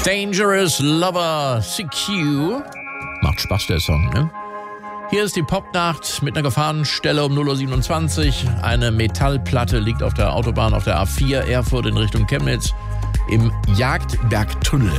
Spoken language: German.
Dangerous Lover, CQ. Macht Spaß, der Song, ne? Hier ist die Popnacht mit einer Gefahrenstelle um 0:27 Uhr. Eine Metallplatte liegt auf der Autobahn auf der A4 Erfurt in Richtung Chemnitz im Jagdbergtunnel.